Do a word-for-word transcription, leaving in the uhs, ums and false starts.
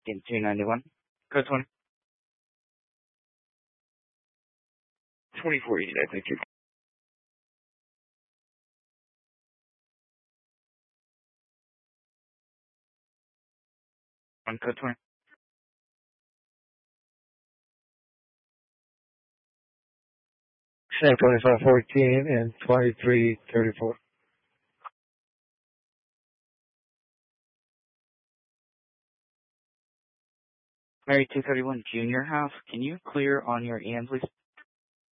in two ninety-one. Code twenty. twenty-four eighty-nine, thank you. On code twenty. Same twenty-five fourteen and twenty-three thirty-four. Mary two thirty-one Junior House, can you clear on your E M, please?